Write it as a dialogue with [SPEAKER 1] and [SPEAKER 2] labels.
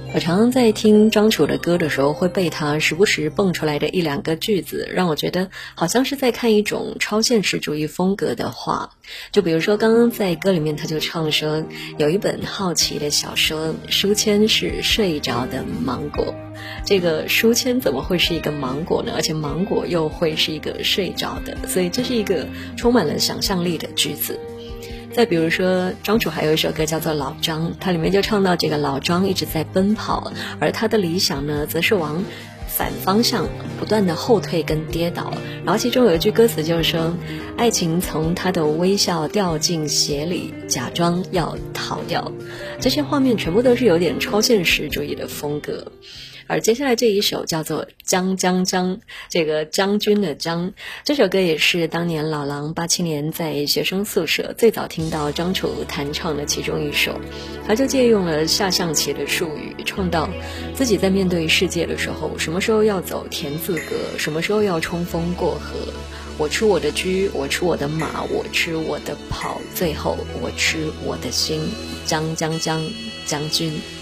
[SPEAKER 1] 我常常在听张楚的歌的时候，会被他时不时蹦出来的一两个句子，让我觉得好像是在看一种超现实主义风格的画。就比如说刚刚在歌里面他就唱说，有一本好奇的小说，书签是睡着的芒果。这个书签怎么会是一个芒果呢？而且芒果又会是一个睡着的，所以这是一个充满了想象力的句子。再比如说张楚还有一首歌叫做老张，它里面就唱到这个老张一直在奔跑，而他的理想呢则是往反方向不断的后退跟跌倒。然后其中有一句歌词就是说，爱情从他的微笑掉进鞋里，假装要逃掉。这些画面全部都是有点超现实主义的风格。而接下来这一首叫做将将将，这个将军的将，这首歌也是当年老狼87年在学生宿舍最早听到张楚弹唱的其中一首。他就借用了下象棋的术语，唱到自己在面对世界的时候，什么时候要走田字格，什么时候要冲锋过河，我吃我的车，我吃我的马，我吃我的炮，最后我吃我的心，将将将将军。